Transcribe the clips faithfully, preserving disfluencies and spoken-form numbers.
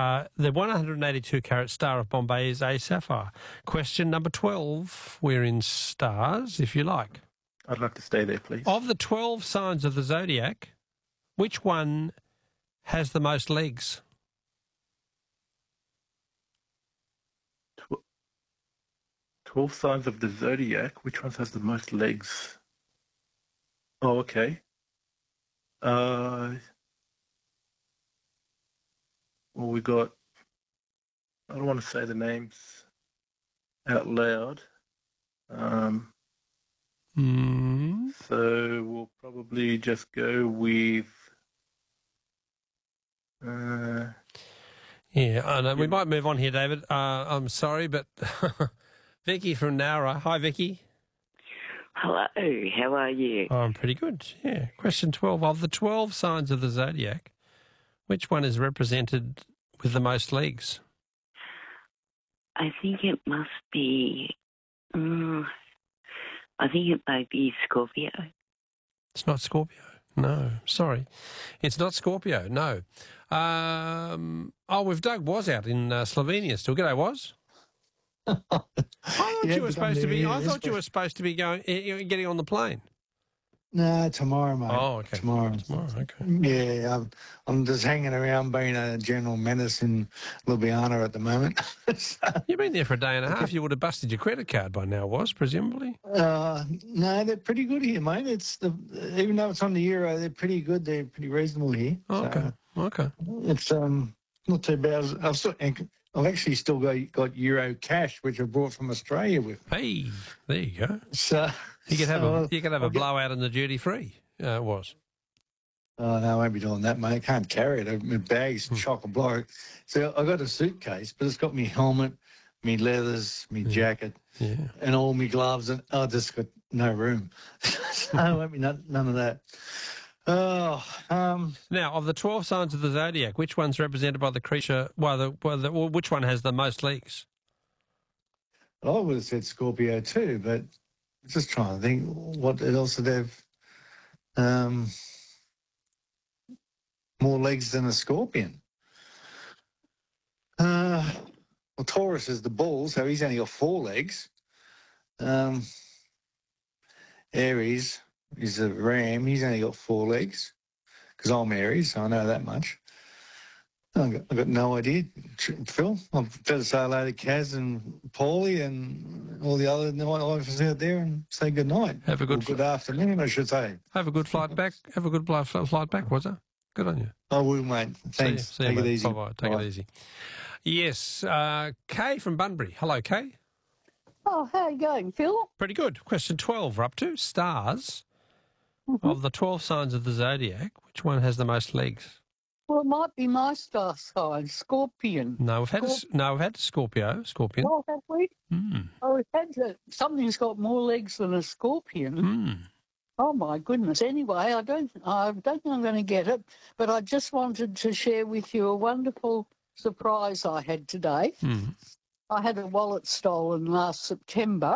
Uh, the one hundred eighty-two carat Star of Bombay is a sapphire. Question number twelve. We're in stars, if you like. I'd like to stay there, please. Of the twelve signs of the zodiac, which one has the most legs? Tw- Twelve signs of the zodiac. Which one has the most legs? Oh, okay. Uh, well, we got. I don't want to say the names out loud. Um, Mm. so we'll probably just go with. Uh, Yeah, I know. We might move on here, David. Uh, I'm sorry, but Vicky from Nowra. Hi, Vicky. Hello, how are you? Oh, I'm pretty good. Yeah. Question twelve. Of the twelve signs of the zodiac, which one is represented with the most legs? I think it must be, um, I think it might be Scorpio. It's not Scorpio. No, sorry. It's not Scorpio, no. Um, oh, we've Doug Was out in uh, Slovenia still. G'day, Was. I thought Yeah, you were but supposed I'm to be. there, I yeah, thought you were supposed to be going, eh, getting on the plane. No, tomorrow, mate. Oh, okay. Tomorrow. Tomorrow, okay. Yeah, I'm, I'm just hanging around being a general menace in Ljubljana at the moment. So, You've been there for a day and a half. You would have busted your credit card by now, Was, presumably. uh, no, they're pretty good here, mate. It's the even though it's on the euro, they're pretty good. They're pretty reasonable here. Oh, okay. So Okay. it's um not too bad. I've still, I've actually still got got euro cash, which I brought from Australia with. Hey, there you go. So You could have so, a you could have a I'll get- blowout in the duty free. Uh, it was. Oh, no, I won't be doing that, mate. I can't carry it. My bag's Hmm. chock a block. So I got a suitcase, but it's got me helmet, me leathers, me jacket, Yeah. and all me gloves, and I just got no room. So I won't be none, none of that. Oh, um, Now, of the twelve signs of the zodiac, which one's represented by the creature? Well, the, well, the, well which one has the most legs? I would have said Scorpio too, but just trying to think what else would have um, more legs than a scorpion. Uh, well, Taurus is the bull, so he's only got four legs. Um, Aries is a ram. He's only got four legs because I'm Aries, so I know that much. I've got, I've got no idea, Phil. I've better say hello to Kaz and Paulie and all the other nightlighters out there and say good night. Have a good Or good afternoon, I should say. Have a good flight back. Have a good flight flight back, was it? Good on you. I will, mate. Thanks. See you, Take see you, it mate. easy. Bye-bye. Take Bye. it easy. Yes, uh, Kay from Bunbury. Hello, Kay. Oh, how are you going, Phil? Pretty good. Question twelve, we're up to. Stars. Mm-hmm. Of the twelve signs of the zodiac, which one has the most legs? Well, it might be my star sign, Scorpion. No, we've had a, Scorp- no, we've had Scorpio. Scorpion. Oh, have we? Mm. Oh, we've had to, something's got more legs than a scorpion. Mm. Oh my goodness! Anyway, I don't, I don't think I'm going to get it, but I just wanted to share with you a wonderful surprise I had today. Mm. I had a wallet stolen last September.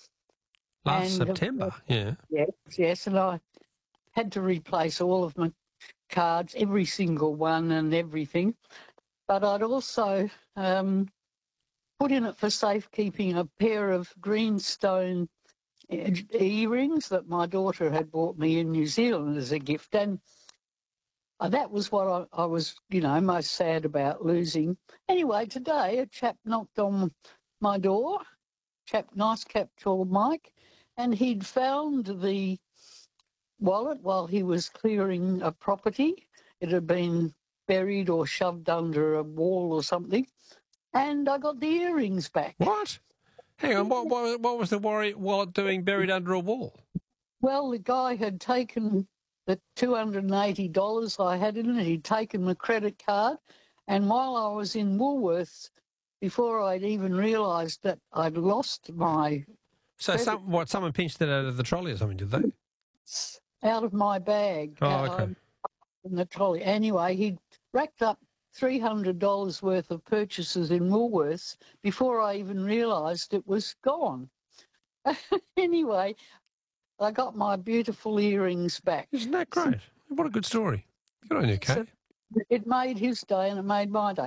Last And, uh, September, yeah. Yes, yes, and I had to replace all of my cards, every single one and everything. But I'd also um, put in it for safekeeping a pair of greenstone e- earrings that my daughter had bought me in New Zealand as a gift. And uh, that was what I, I was, you know, most sad about losing. Anyway, today a chap knocked on my door, chap, nice chap called Mike, and he'd found the wallet while he was clearing a property. It had been buried or shoved under a wall or something, and I got the earrings back. What? Hang on, what, what, what was the worry, wallet doing buried under a wall? Well, the guy had taken the two hundred eighty dollars I had in it. He'd taken my credit card, and while I was in Woolworths, before I'd even realised that I'd lost my So, some, what, someone pinched it out of the trolley or something, did they? out of my bag. Oh, uh, okay. In the trolley. Anyway, he'd racked up three hundred dollars worth of purchases in Woolworths before I even realised it was gone. Anyway, I got my beautiful earrings back. Isn't that great? What a good story. Good on you, Kay. So it made his day and it made my day.